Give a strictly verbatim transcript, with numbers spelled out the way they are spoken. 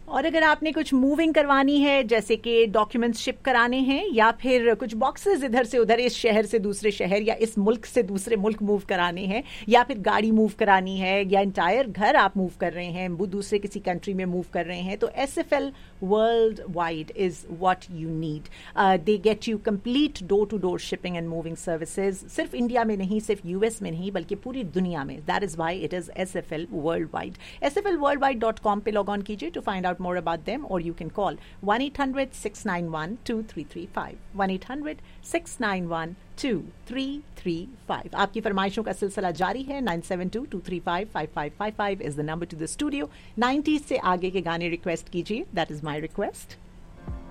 और अगर आपने कुछ मूविंग करवानी है, जैसे कि डॉक्यूमेंट्स शिप कराने हैं या फिर कुछ बॉक्सेस इधर से उधर, इस शहर से दूसरे शहर या इस मुल्क से दूसरे मुल्क मूव कराने हैं, या फिर गाड़ी मूव करानी है, या इंटायर घर आप मूव कर रहे हैं, वो दूसरे किसी कंट्री में मूव कर रहे हैं, तो S F L world wide is what you need. They get you complete door to door shipping and moving services, सिर्फ इंडिया में नहीं, सिर्फ यूएस में नहीं, बल्कि पूरी दुनिया में. That is why it is S F L world wide. S F L world wide dot com पे लॉग ऑन कीजिए to find out more about them, or you can call one eight hundred six nine one two three three five. one eight hundred six nine one two three three five. आपकी फरमाइशों का सिलसिला जारी है. nine seven two two three five five five five five is the number to the studio. Nineties से आगे के गाने request कीजिए. That is my request.